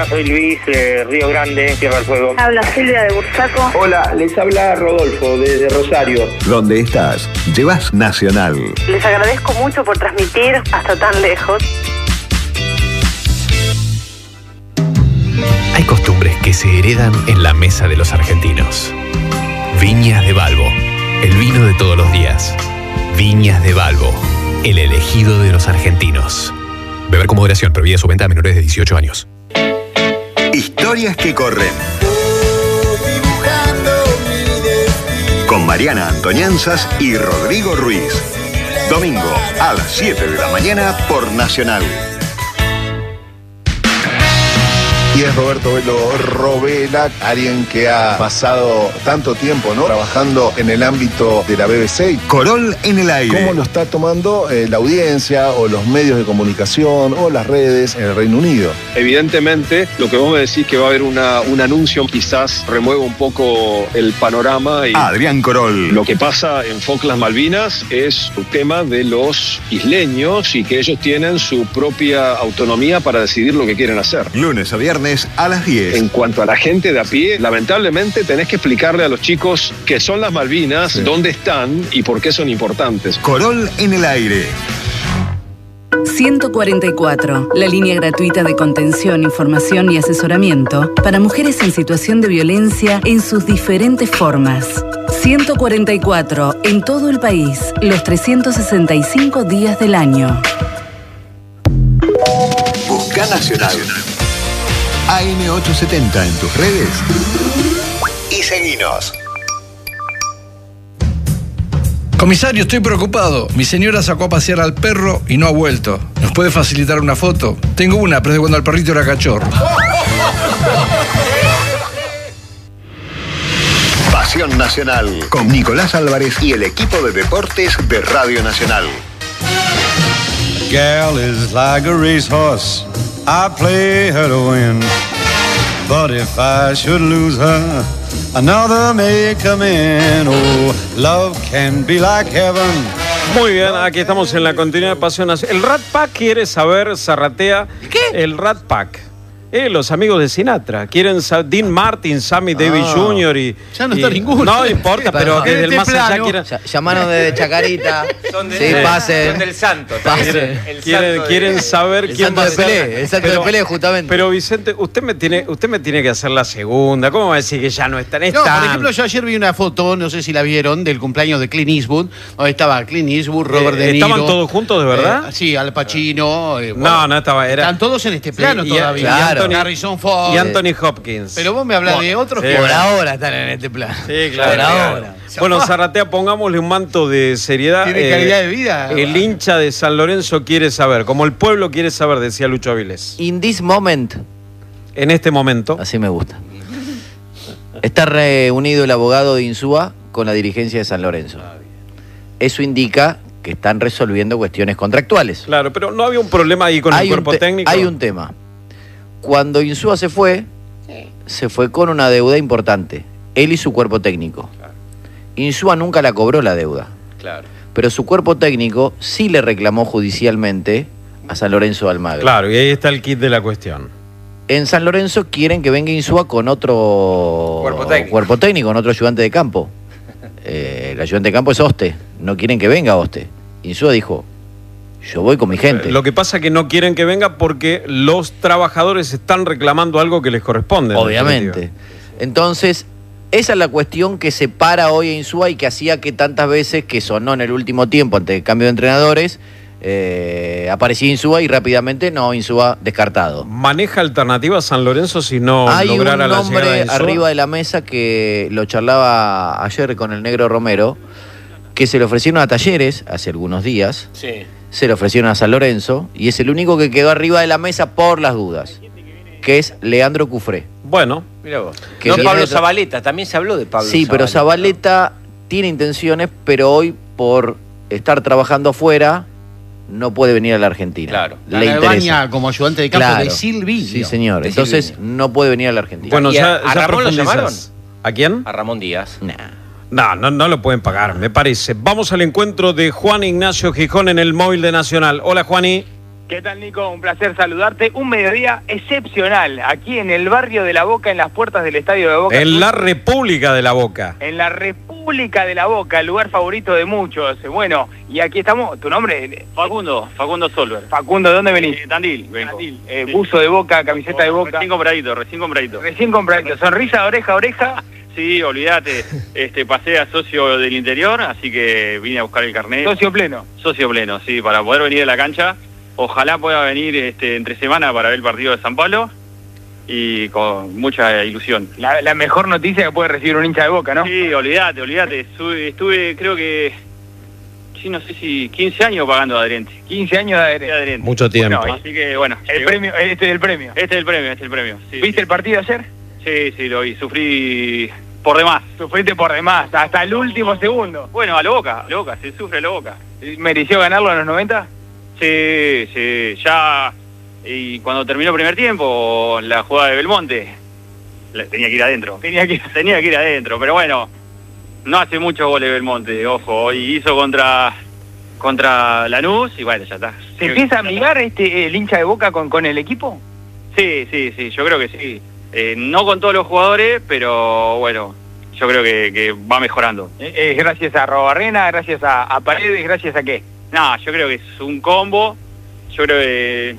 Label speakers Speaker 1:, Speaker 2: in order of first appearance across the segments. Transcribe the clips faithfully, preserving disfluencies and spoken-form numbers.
Speaker 1: Hola, soy Luis, eh, Río Grande, Tierra del Fuego.
Speaker 2: Habla Silvia de Bursaco.
Speaker 3: Hola, les habla Rodolfo desde Rosario.
Speaker 4: ¿Dónde estás? Llevas Nacional.
Speaker 2: Les agradezco mucho por transmitir hasta tan lejos.
Speaker 5: Hay costumbres que se heredan en la mesa de los argentinos. Viñas de Balbo, el vino de todos los días. Viñas de Balbo, el elegido de los argentinos. Beber con moderación, prohibida su venta a menores de dieciocho años.
Speaker 4: Historias que corren. Con Mariana Antoñanzas y Rodrigo Ruiz. Domingo a las siete de la mañana por Nacional.
Speaker 6: Y es Roberto Velo Robela, alguien que ha pasado tanto tiempo, ¿no?, trabajando en el ámbito de la B B C.
Speaker 4: Corol en el aire.
Speaker 6: ¿Cómo lo está tomando eh, la audiencia o los medios de comunicación o las redes en el Reino Unido?
Speaker 7: Evidentemente, lo que vos me decís que va a haber una, un anuncio quizás remueva un poco el panorama. Y
Speaker 4: Adrián Corol.
Speaker 7: Lo que pasa en Falkland Malvinas es un tema de los isleños y que ellos tienen su propia autonomía para decidir lo que quieren hacer.
Speaker 4: Lunes a viernes a las diez.
Speaker 7: En cuanto a la gente de a pie, lamentablemente tenés que explicarle a los chicos qué son las Malvinas, sí, dónde están y por qué son importantes.
Speaker 4: Corol en el aire.
Speaker 8: ciento cuarenta y cuatro, la línea gratuita de contención, información y asesoramiento para mujeres en situación de violencia en sus diferentes formas. ciento cuarenta y cuatro, en todo el país, los trescientos sesenta y cinco días del año.
Speaker 4: Busca Nacional. A M ochocientos setenta en tus redes y seguinos.
Speaker 9: Comisario, estoy preocupado. Mi señora sacó a pasear al perro y no ha vuelto. ¿Nos puede facilitar una foto? Tengo una, pero es de cuando el perrito era cachorro.
Speaker 4: Pasión Nacional con Nicolás Álvarez y el equipo de deportes de Radio Nacional.
Speaker 10: Gal is like a racehorse. I play her to win. But if I should lose her, another may come in. Oh, love can be like heaven.
Speaker 11: Muy bien, aquí estamos en la continuidad de Pasión Nacional. El Rat Pack quiere saber, Zarratea.
Speaker 12: ¿Qué?
Speaker 11: El Rat Pack. Eh, los amigos de Sinatra. Quieren saber, Dean Martin, Sammy Davis
Speaker 12: Ah.
Speaker 11: junior y...
Speaker 12: Ya no
Speaker 11: y-
Speaker 12: está ninguno.
Speaker 11: No importa, pero
Speaker 12: Desde
Speaker 11: desde el más allá quieren...
Speaker 13: Llamaron de Chacarita.
Speaker 12: Son de-
Speaker 13: Sí,
Speaker 12: de-
Speaker 13: pasen.
Speaker 12: son del Santo.
Speaker 13: Pasen.
Speaker 12: El
Speaker 11: Quieren,
Speaker 12: santo de-
Speaker 11: quieren saber
Speaker 13: El
Speaker 11: quién
Speaker 13: santo
Speaker 11: va a
Speaker 13: de
Speaker 11: ser.
Speaker 13: Pelé, el santo de Pelé, justamente.
Speaker 11: Pero Vicente, usted me tiene, usted me tiene que hacer la segunda. ¿Cómo va a decir que ya no están?
Speaker 12: No,
Speaker 11: Están.
Speaker 12: por ejemplo, yo ayer vi una foto, no sé si la vieron, del cumpleaños de Clint Eastwood. Donde estaba Clint Eastwood, Robert
Speaker 11: Eh,
Speaker 12: De Niro.
Speaker 11: ¿estaban todos juntos, de verdad?
Speaker 12: Eh, sí, Al Pacino. eh,
Speaker 11: No,
Speaker 12: bueno,
Speaker 11: no estaba. Era...
Speaker 12: Están todos en este plano
Speaker 11: Sí, y-
Speaker 12: todavía.
Speaker 11: y Anthony-
Speaker 12: Harrison Ford.
Speaker 11: Y Anthony Hopkins.
Speaker 12: Pero vos me hablas de otros
Speaker 11: Sí,
Speaker 12: que...
Speaker 13: Por ahora están en este plan.
Speaker 11: Sí, claro.
Speaker 13: Por
Speaker 11: claro.
Speaker 13: ahora.
Speaker 11: Bueno, Zarratea, pongámosle un manto de seriedad.
Speaker 12: Tiene calidad de vida.
Speaker 11: El hincha de San Lorenzo quiere saber, como el pueblo quiere saber, decía Lucho Avilés.
Speaker 13: In this moment.
Speaker 11: En este momento.
Speaker 13: Así me gusta. Está reunido el abogado de Insúa con la dirigencia de San Lorenzo. Eso indica que están resolviendo cuestiones contractuales.
Speaker 11: Claro, pero no había un problema ahí con
Speaker 13: Hay
Speaker 11: el cuerpo
Speaker 13: un te-
Speaker 11: técnico.
Speaker 13: Hay un tema. Cuando Insúa se fue, se fue con una deuda importante. Él y su cuerpo técnico. Insúa nunca la cobró la deuda.
Speaker 12: Claro.
Speaker 13: Pero su cuerpo técnico sí le reclamó judicialmente a San Lorenzo de Almagro.
Speaker 11: Claro, y ahí está el kit de la cuestión.
Speaker 13: En San Lorenzo quieren que venga Insúa con otro
Speaker 12: Cuerpo técnico.
Speaker 13: cuerpo técnico, con otro ayudante de campo. Eh, el ayudante de campo es Oste. No quieren que venga Oste. Insúa dijo, yo voy con mi gente.
Speaker 11: Lo que pasa es que no quieren que venga porque los trabajadores están reclamando algo que les corresponde. en
Speaker 13: Obviamente.
Speaker 11: definitiva.
Speaker 13: Entonces, esa es la cuestión que separa hoy a Insúa y que hacía que tantas veces, que sonó en el último tiempo ante el cambio de entrenadores, eh, aparecía Insúa y rápidamente no, Insúa descartado.
Speaker 11: ¿Maneja alternativas San Lorenzo si no
Speaker 13: Hay un
Speaker 11: lograra la llegada de
Speaker 13: nombre
Speaker 11: Insúa?
Speaker 13: arriba de la mesa que lo charlaba ayer con el negro Romero, que se le ofrecieron a Talleres hace algunos días,
Speaker 12: Sí.
Speaker 13: se le ofrecieron a San Lorenzo y es el único que quedó arriba de la mesa por las dudas, que es Leandro Cufré.
Speaker 11: Bueno,
Speaker 12: Mira vos.
Speaker 13: Que
Speaker 12: No,
Speaker 13: tiene
Speaker 12: Pablo
Speaker 13: otra-
Speaker 12: Zabaleta, también se habló de Pablo
Speaker 13: Sí, pero Zabaleta tiene intenciones, pero hoy por estar trabajando afuera no puede venir a la Argentina.
Speaker 12: Claro.
Speaker 13: Le
Speaker 12: En
Speaker 13: interesa.
Speaker 12: Albania como ayudante de campo
Speaker 13: Claro.
Speaker 12: de Silvio.
Speaker 13: Sí, señor.
Speaker 12: De
Speaker 13: Entonces
Speaker 12: Silvio.
Speaker 13: no puede venir a la Argentina.
Speaker 11: bueno,
Speaker 12: ¿Y a-
Speaker 11: ya,
Speaker 12: a
Speaker 11: ya
Speaker 12: Ramón lo
Speaker 11: profundizas.
Speaker 12: llamaron?
Speaker 11: ¿A quién?
Speaker 12: A Ramón Díaz.
Speaker 13: Nah.
Speaker 11: No, no, no lo pueden pagar, me parece. Vamos al encuentro de Juan Ignacio Gijón en el móvil de Nacional. Hola, Juani.
Speaker 14: ¿Qué tal, Nico? Un placer saludarte. Un mediodía excepcional aquí en el barrio de La Boca, en las puertas del estadio de Boca.
Speaker 11: En la República de La Boca.
Speaker 14: En la República de La Boca, el lugar favorito de muchos. Bueno, y aquí estamos. ¿Tu nombre?
Speaker 15: Facundo, Facundo Solver.
Speaker 14: Facundo, ¿de dónde venís?
Speaker 15: Eh, Tandil, vengo.
Speaker 14: Tandil. Eh, buzo de Boca, camiseta de Boca.
Speaker 15: Recién compradito, recién compradito.
Speaker 14: Recién compradito. Sonrisa de oreja a oreja.
Speaker 15: Sí, olvídate. Este, pasé a socio del interior, así que vine a buscar el carnet.
Speaker 14: Socio pleno.
Speaker 15: Socio pleno, sí, para poder venir a la cancha. Ojalá pueda venir este, entre semana para ver el partido de San Pablo y con mucha ilusión.
Speaker 14: La, la mejor noticia que puede recibir un hincha de Boca, ¿no?
Speaker 15: Sí, olvídate, olvídate. Estuve, estuve creo que, sí, no sé si quince años pagando de adherente.
Speaker 14: quince años de adherente.
Speaker 15: De adherente.
Speaker 11: Mucho tiempo.
Speaker 15: Bueno, así que bueno.
Speaker 14: El
Speaker 15: llegó.
Speaker 14: premio, este es el premio.
Speaker 15: Este es el premio, este es el premio. Sí,
Speaker 14: ¿Viste
Speaker 15: sí.
Speaker 14: el partido ayer?
Speaker 15: Sí, sí, lo vi. Sufrí por demás.
Speaker 14: Sufriste por demás, hasta el último segundo.
Speaker 15: Bueno, a lo Boca, a lo Boca, se sufre a lo Boca.
Speaker 14: ¿Mereció ganarlo en los noventa?
Speaker 15: Sí, sí, ya, y cuando terminó el primer tiempo, la jugada de Belmonte, la, tenía que ir adentro.
Speaker 14: Tenía que ir.
Speaker 15: Tenía que ir adentro, pero bueno, no hace muchos goles Belmonte, ojo, y hizo contra contra Lanús, y bueno, ya está.
Speaker 14: ¿Se empieza a amigar este el hincha de Boca con, con el equipo?
Speaker 15: Sí, sí, sí, yo creo que sí. Eh, no con todos los jugadores, pero bueno, yo creo que, que va mejorando.
Speaker 14: Eh, eh, gracias a Robarrena, gracias a, a Paredes, gracias a qué.
Speaker 15: No, yo creo que es un combo. Yo creo que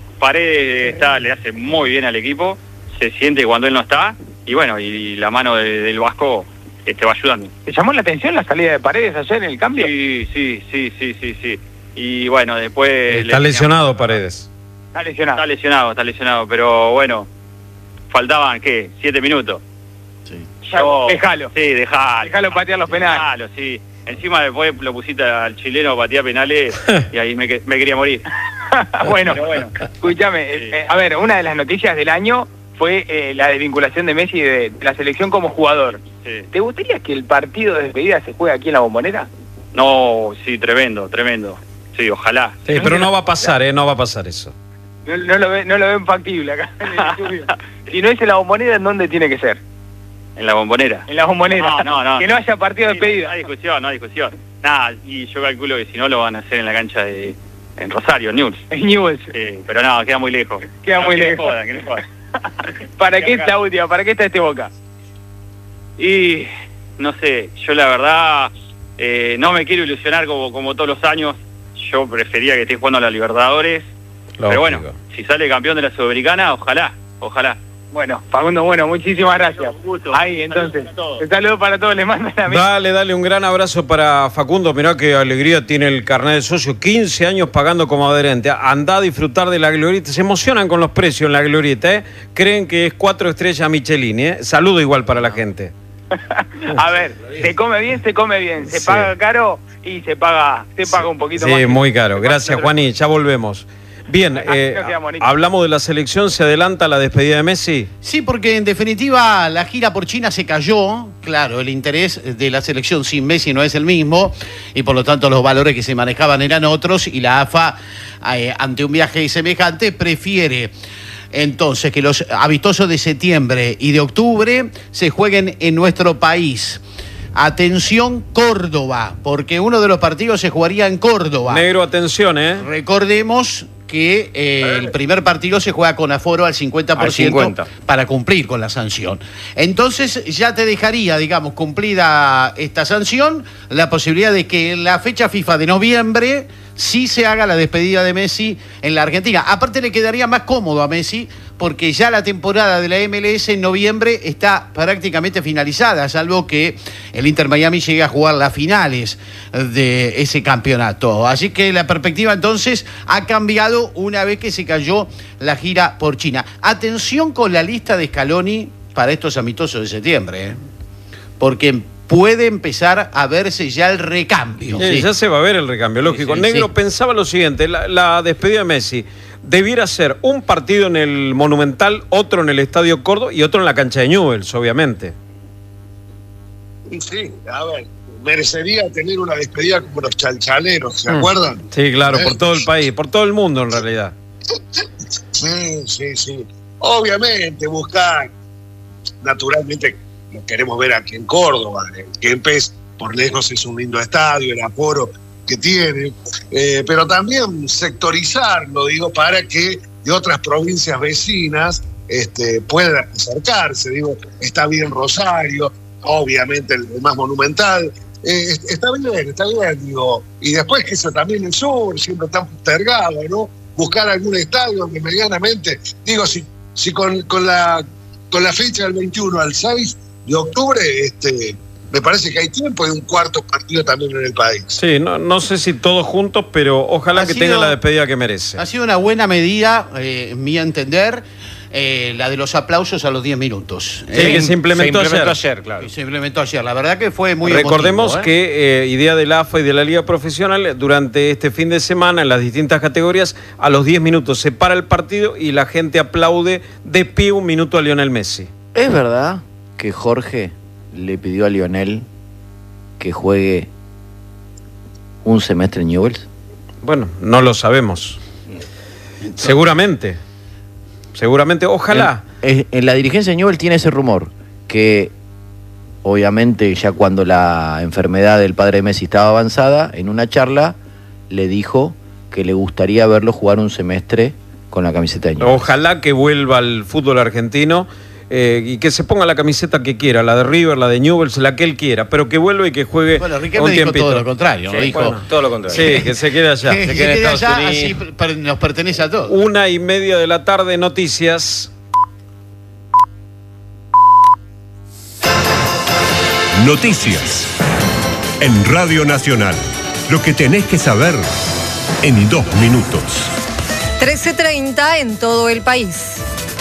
Speaker 15: Paredes está, le hace muy bien al equipo. Se siente cuando él no está. Y bueno, y la mano de, del Vasco este, va ayudando.
Speaker 14: ¿Te llamó la atención la salida de Paredes ayer en el cambio?
Speaker 15: Sí, sí, sí, sí, sí, sí. Y bueno, después...
Speaker 11: Está lesionado Paredes.
Speaker 14: Está lesionado.
Speaker 15: Está lesionado, está lesionado. Pero bueno, faltaban, ¿qué? Siete minutos.
Speaker 13: Sí.
Speaker 15: Yo,
Speaker 14: Dejalo.
Speaker 15: Sí, dejalo.
Speaker 14: Dejalo patear los penales.
Speaker 15: Dejalo, sí. Encima después lo pusiste al chileno a patear penales y ahí me, me quería morir.
Speaker 14: bueno, bueno, escúchame, sí. eh, a ver, una de las noticias del año fue eh, la desvinculación de Messi de, de la selección como jugador.
Speaker 15: Sí.
Speaker 14: ¿Te gustaría que el partido de despedida se juegue aquí en la Bombonera?
Speaker 15: No, sí, tremendo, tremendo. Sí, ojalá.
Speaker 11: Sí, pero no va a pasar, ¿eh? No va a pasar eso.
Speaker 14: No, no lo ve, no lo ven factible acá en el estudio. Si no es en la Bombonera, ¿en dónde tiene que ser?
Speaker 15: En la Bombonera.
Speaker 14: En la Bombonera.
Speaker 15: No, no, no.
Speaker 14: Que no haya partido de
Speaker 15: sí,
Speaker 14: despedida.
Speaker 15: No hay discusión, no hay discusión. Nada, y yo calculo que si no lo van a hacer en la cancha de... En Rosario, en Newell's.
Speaker 14: En Newell's.
Speaker 15: Sí, pero no, queda muy lejos.
Speaker 14: Queda
Speaker 15: no,
Speaker 14: muy
Speaker 15: que
Speaker 14: lejos.
Speaker 15: No jodan, que no jodan.
Speaker 14: ¿Para qué esta última? ¿Para qué está este Boca?
Speaker 15: Y no sé, yo la verdad eh, no me quiero ilusionar como, como todos los años. Yo prefería que esté jugando a la Libertadores.
Speaker 11: Lógico.
Speaker 15: Pero bueno, si sale campeón de la Sudamericana, ojalá, ojalá.
Speaker 14: Bueno, Facundo, bueno, muchísimas gracias. Ahí, entonces, un saludo para todos, les mandan a mí.
Speaker 11: Dale, dale, un gran abrazo para Facundo. Mirá qué alegría tiene el carnet de socio. quince años pagando como adherente. Andá a disfrutar de la glorieta. Se emocionan con los precios en la glorieta, ¿eh? Creen que es cuatro estrellas Michelin, ¿eh? Saludo igual para la gente.
Speaker 14: A ver, se come bien, se come bien. Se
Speaker 11: Sí.
Speaker 14: paga caro y se paga, se paga un poquito más.
Speaker 11: Sí, muy caro. Gracias, Juaní. Ya volvemos. Bien, eh, hablamos de la selección, ¿se adelanta la despedida de Messi?
Speaker 12: Sí, porque en definitiva la gira por China se cayó. Claro, el interés de la selección sin Messi no es el mismo y por lo tanto los valores que se manejaban eran otros y la A F A, eh, ante un viaje semejante, prefiere entonces que los amistosos de septiembre y de octubre se jueguen en nuestro país. Atención Córdoba, porque uno de los partidos se jugaría en Córdoba.
Speaker 11: Negro, atención, ¿eh?
Speaker 12: Recordemos que eh, el primer partido se juega con aforo al cincuenta por ciento
Speaker 11: Al cincuenta.
Speaker 12: para cumplir con la sanción. Entonces ya te dejaría, digamos, cumplida esta sanción, la posibilidad de que en la fecha FIFA de noviembre sí se haga la despedida de Messi en la Argentina. Aparte le quedaría más cómodo a Messi porque ya la temporada de la M L S en noviembre está prácticamente finalizada, salvo que el Inter Miami llegue a jugar las finales de ese campeonato. Así que la perspectiva entonces ha cambiado una vez que se cayó la gira por China. Atención con la lista de Scaloni para estos amistosos de septiembre, ¿eh? Porque puede empezar a verse ya el recambio.
Speaker 11: Sí,
Speaker 12: Sí.
Speaker 11: Ya se va a ver el recambio, lógico.
Speaker 12: sí,
Speaker 11: Negro
Speaker 12: sí.
Speaker 11: pensaba lo siguiente, la, la despedida de Messi debiera ser un partido en el Monumental, otro en el Estadio Córdoba y otro en la cancha de Newell's, obviamente.
Speaker 16: Sí, a ver, merecería tener una despedida como los chalchaleros, ¿se
Speaker 11: Mm.
Speaker 16: acuerdan?
Speaker 11: Sí, claro,
Speaker 16: ¿Eh?
Speaker 11: por todo el país, por todo el mundo en realidad.
Speaker 16: Sí, sí, sí. Obviamente buscar, naturalmente lo queremos ver aquí en Córdoba. El Kempes por lejos es un lindo estadio, el aforo que tiene, eh, pero también sectorizarlo, digo, para que de otras provincias vecinas este, puedan acercarse. Digo, está bien Rosario, obviamente el, el más monumental. Eh, está bien, está bien, digo. Y después que eso también el sur, siempre tan postergado, ¿no? Buscar algún estadio donde medianamente, digo, si, si con, con, la, con la fecha del veintiuno al seis de octubre, este, me parece que hay tiempo y un cuarto partido también en el país.
Speaker 11: Sí, no, no sé si todos juntos, pero ojalá
Speaker 12: Ha
Speaker 11: que
Speaker 12: sido-
Speaker 11: tenga la despedida que merece.
Speaker 12: Ha sido una buena medida, eh, en mi entender, eh, la de los aplausos a los diez minutos.
Speaker 11: Sí, que se implementó ayer.
Speaker 12: claro. Se implementó ayer. La verdad que fue muy
Speaker 11: Recordemos
Speaker 12: emotivo, ¿eh?
Speaker 11: que eh, idea del A F A y de la Liga Profesional, durante este fin de semana, en las distintas categorías, a los diez minutos se para el partido y la gente aplaude de pie un minuto a Lionel Messi.
Speaker 13: ¿Es verdad que Jorge le pidió a Lionel que juegue un semestre en Newell's?
Speaker 11: Bueno, no lo sabemos. Seguramente. Seguramente, ojalá.
Speaker 13: En, en la dirigencia de Newell's tiene ese rumor, que obviamente ya cuando la enfermedad del padre de Messi estaba avanzada, en una charla le dijo que le gustaría verlo jugar un semestre con la camiseta de Newell's.
Speaker 11: Ojalá que vuelva al fútbol argentino eh, y que se ponga la camiseta que quiera, la de River, la de Newell's, la que él quiera, pero que vuelva y que juegue
Speaker 12: Bueno,
Speaker 11: un
Speaker 12: Riquelme dijo
Speaker 11: tiempito.
Speaker 12: todo lo contrario,
Speaker 11: Sí,
Speaker 12: ¿no? Dijo,
Speaker 11: bueno,
Speaker 17: todo lo contrario.
Speaker 11: Sí, que se quede allá.
Speaker 12: que,
Speaker 11: Se
Speaker 12: que
Speaker 11: quede en
Speaker 12: quede
Speaker 11: Estados
Speaker 12: allá,
Speaker 11: Unidos.
Speaker 12: así per- nos pertenece a todos.
Speaker 11: Una y media de la tarde, noticias.
Speaker 18: Noticias en Radio Nacional. Lo que tenés que saber en dos minutos.
Speaker 19: trece treinta en todo el país.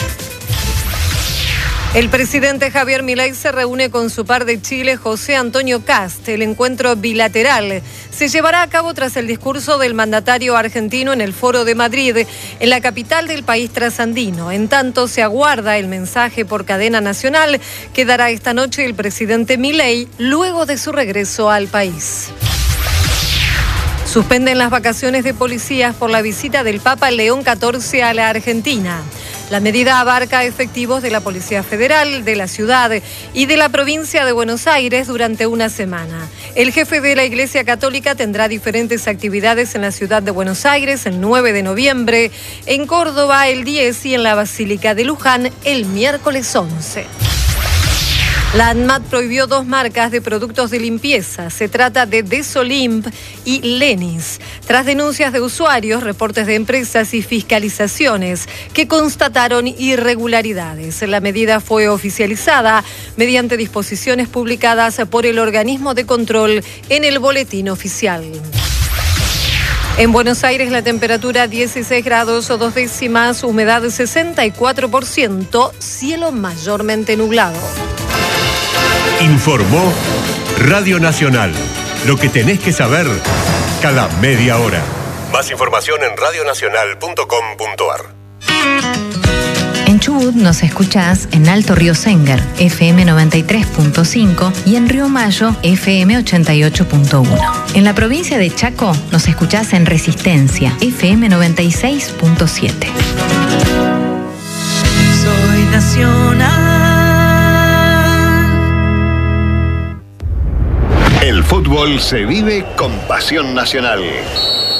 Speaker 19: El presidente Javier Milei se reúne con su par de Chile, José Antonio Kast. El encuentro bilateral se llevará a cabo tras el discurso del mandatario argentino en el Foro de Madrid, en la capital del país trasandino. En tanto, se aguarda el mensaje por cadena nacional que dará esta noche el presidente Milei luego de su regreso al país. Suspenden las vacaciones de policías por la visita del Papa León catorce a la Argentina. La medida abarca efectivos de la Policía Federal, de la ciudad y de la provincia de Buenos Aires durante una semana. El jefe de la Iglesia Católica tendrá diferentes actividades en la ciudad de Buenos Aires el nueve de noviembre, en Córdoba el diez y en la Basílica de Luján el miércoles once. La ANMAT prohibió dos marcas de productos de limpieza. Se trata de Desolimp y Lenis, tras denuncias de usuarios, reportes de empresas y fiscalizaciones que constataron irregularidades. La medida fue oficializada mediante disposiciones publicadas por el organismo de control en el boletín oficial. En Buenos Aires la temperatura dieciséis grados o dos décimas, humedad sesenta y cuatro por ciento, cielo mayormente nublado.
Speaker 18: Informó Radio Nacional. Lo que tenés que saber cada media hora. Más información en radionacional punto com punto ar.
Speaker 20: En Chubut nos escuchás en Alto Río Sengar, F M noventa y tres punto cinco y en Río Mayo, F M ochenta y ocho punto uno. En la provincia de Chaco nos escuchás en Resistencia, F M noventa y seis punto siete.
Speaker 21: Soy nacional.
Speaker 4: El fútbol se vive con pasión nacional.